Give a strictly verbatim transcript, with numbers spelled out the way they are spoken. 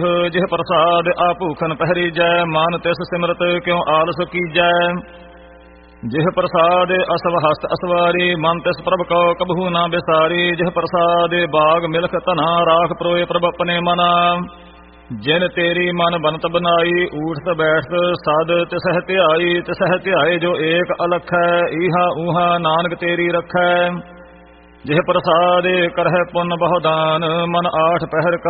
ਜਿਹ ਪ੍ਰਸਾਦ ਆ ਭੂਖਨ ਪਹਿਰੀਜੈ, ਮਨ ਤਿਸ ਸਿਮਰਤ ਕਿਉ ਆਲਸ ਕੀਜੈ। ਜਿਹ ਪ੍ਰਸਾਦ ਅਸਵ ਹਸਤ ਅਸਵਾਰੀ, ਮਨ ਤਿਸ ਪ੍ਰਭ ਕਉ ਕਬਹੂ ਨਾ ਬਿਸਾਰੀ। ਜਿਹ ਪ੍ਰਸਾਦ ਬਾਗ ਮਿਲਖ ਧਨਾ, ਰਾਖ ਪਰੋਏ ਪ੍ਰਭ ਆਪਣੇ ਮਨਾ। ਜਿਨ ਤੇਰੀ ਮਨ ਬਨਤ ਬਨਾਈ, ਊਠਤ ਬੈਠਤ ਸਦ ਤਿਸਹਿ ਧਿਆਈ। ਤਿਸਹਿ ਧਿਆਏ ਜੋ ਏਕ ਅਲਖੈ, ਈਹਾ ਊਹਾ ਨਾਨਕ ਤੇਰੀ ਰਖੈ। ਜਿਹ ਪ੍ਰਸਾਦ ਕਰਹਿ ਪੁੰਨ ਬਹੁ ਦਾਨ, ਮਨ ਆਠ ਪਹਿਰ